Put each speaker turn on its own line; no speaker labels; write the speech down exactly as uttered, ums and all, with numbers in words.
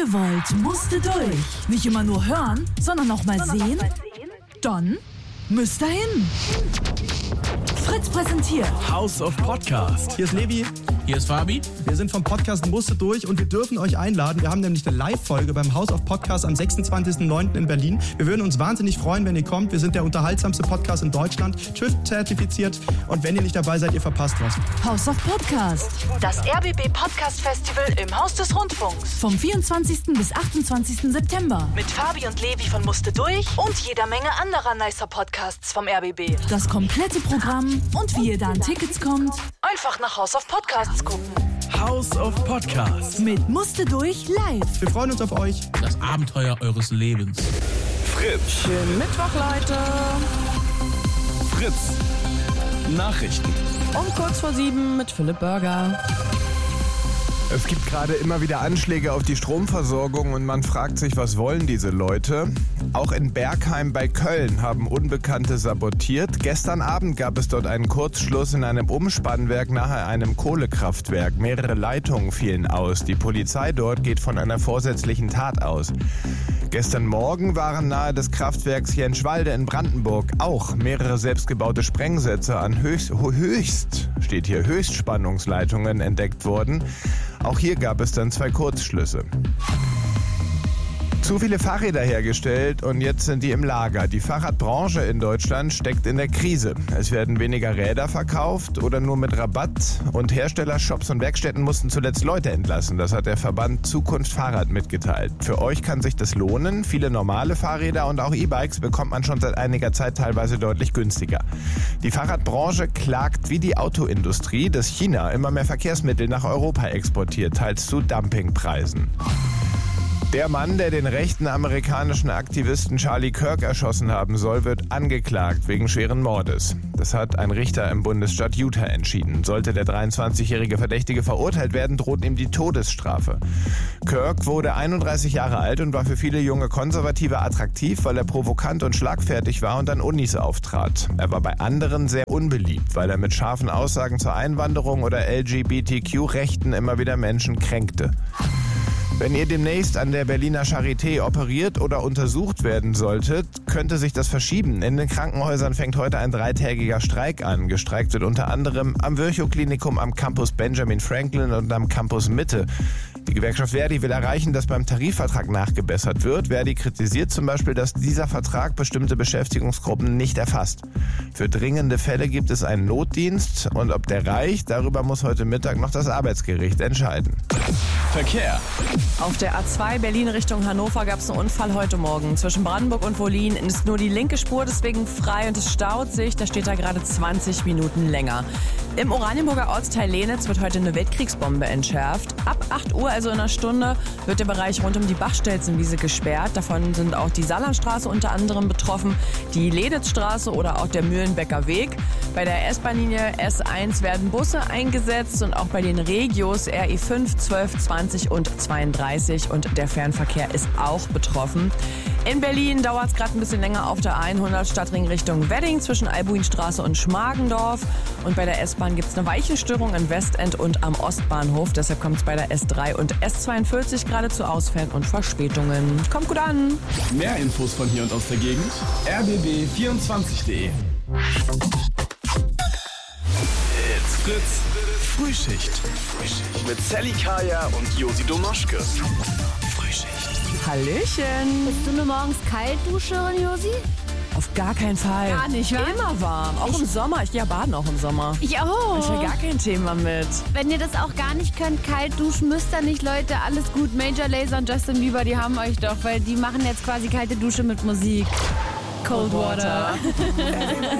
ihr wollt, musste durch. Nicht immer nur hören, sondern auch mal sehen? Dann müsst ihr hin. Fritz präsentiert
House of Podcast.
Hier ist Levi.
Hier ist Fabi.
Wir sind vom Podcast Musste durch und wir dürfen euch einladen. Wir haben nämlich eine Live-Folge beim House of Podcast am sechsundzwanzigsten neunten in Berlin. Wir würden uns wahnsinnig freuen, wenn ihr kommt. Wir sind der unterhaltsamste Podcast in Deutschland, T Ü F-zertifiziert. Und wenn ihr nicht dabei seid, ihr verpasst was.
House of Podcast.
Das R B B Podcast Festival im Haus des Rundfunks.
Vom vierundzwanzigsten bis achtundzwanzigsten September.
Mit Fabi und Levi von Musste durch und jeder Menge anderer nicer Podcasts vom R B B.
Das komplette Programm und wie ihr da an Tickets kommt.
Einfach nach House of Podcasts gucken.
House of Podcast.
Mit Musste durch live.
Wir freuen uns auf euch.
Das Abenteuer eures Lebens.
Fritz.
Schönen Mittwoch, Leute.
Fritz. Nachrichten.
Um kurz vor sieben mit Philipp Burger.
Es gibt gerade immer wieder Anschläge auf die Stromversorgung und man fragt sich, was wollen diese Leute? Auch in Bergheim bei Köln haben Unbekannte sabotiert. Gestern Abend gab es dort einen Kurzschluss in einem Umspannwerk nahe einem Kohlekraftwerk. Mehrere Leitungen fielen aus. Die Polizei dort geht von einer vorsätzlichen Tat aus. Gestern Morgen waren nahe des Kraftwerks Jenschwalde in Brandenburg auch mehrere selbstgebaute Sprengsätze an höchst, höchst, steht hier, Höchstspannungsleitungen entdeckt worden. Auch hier gab es dann zwei Kurzschlüsse. Zu viele Fahrräder hergestellt und jetzt sind die im Lager. Die Fahrradbranche in Deutschland steckt in der Krise. Es werden weniger Räder verkauft oder nur mit Rabatt und Hersteller, Shops und Werkstätten mussten zuletzt Leute entlassen. Das hat der Verband Zukunft Fahrrad mitgeteilt. Für euch kann sich das lohnen. Viele normale Fahrräder und auch E-Bikes bekommt man schon seit einiger Zeit teilweise deutlich günstiger. Die Fahrradbranche klagt wie die Autoindustrie, dass China immer mehr Verkehrsmittel nach Europa exportiert, teils zu Dumpingpreisen. Der Mann, der den rechten amerikanischen Aktivisten Charlie Kirk erschossen haben soll, wird angeklagt wegen schweren Mordes. Das hat ein Richter im Bundesstaat Utah entschieden. Sollte der dreiundzwanzigjährige Verdächtige verurteilt werden, droht ihm die Todesstrafe. Kirk wurde einunddreißig Jahre alt und war für viele junge Konservative attraktiv, weil er provokant und schlagfertig war und an Unis auftrat. Er war bei anderen sehr unbeliebt, weil er mit scharfen Aussagen zur Einwanderung oder L G B T Q-Rechten immer wieder Menschen kränkte. Wenn ihr demnächst an der Berliner Charité operiert oder untersucht werden solltet, könnte sich das verschieben. In den Krankenhäusern fängt heute ein dreitägiger Streik an. Gestreikt wird unter anderem am Virchow-Klinikum, am Campus Benjamin Franklin und am Campus Mitte. Die Gewerkschaft Verdi will erreichen, dass beim Tarifvertrag nachgebessert wird. Verdi kritisiert zum Beispiel, dass dieser Vertrag bestimmte Beschäftigungsgruppen nicht erfasst. Für dringende Fälle gibt es einen Notdienst und ob der reicht, darüber muss heute Mittag noch das Arbeitsgericht entscheiden.
Verkehr.
Auf der A zwei Berlin Richtung Hannover gab es einen Unfall heute Morgen. Zwischen Brandenburg und Wollin ist nur die linke Spur deswegen frei und es staut sich. Da steht da gerade zwanzig Minuten länger. Im Oranienburger Ortsteil Lenitz wird heute eine Weltkriegsbombe entschärft. Ab acht Uhr, also in einer Stunde, wird der Bereich rund um die Bachstelzenwiese gesperrt. Davon sind auch die Saarlandstraße unter anderem betroffen, die Lenitzstraße oder auch der Mühlenbecker Weg. Bei der S-Bahn-Linie S eins werden Busse eingesetzt und auch bei den Regios R E fünf, zwölf, zwanzig und zweiunddreißig und der Fernverkehr ist auch betroffen. In Berlin dauert es gerade ein bisschen länger auf der hundert Stadtring Richtung Wedding zwischen Albuinstraße und Schmargendorf. Und bei der S-Bahn gibt es eine Weichenstörung in Westend und am Ostbahnhof. Deshalb kommt es bei der S drei und S zweiundvierzig gerade zu Ausfällen und Verspätungen. Kommt gut an!
Mehr Infos von hier und aus der Gegend. R B B vierundzwanzig punkt de. It's Fritz. Frühschicht. Mit Sally Kaya und Josi Domaschke. Frühschicht.
Hallöchen!
Bist du nur morgens Kaltduscherin, Josi?
Auf gar keinen Fall.
Gar nicht, wa?
Immer warm. Auch
Ich-
im Sommer. Ich gehe ja baden auch im Sommer.
Ich auch.
Ich habe gar kein Thema mit.
Wenn ihr das auch gar nicht könnt, kalt duschen müsst ihr nicht, Leute. Alles gut. Major Lazer und Justin Bieber, die haben euch doch, weil die machen jetzt quasi kalte Dusche mit Musik. Cold Water.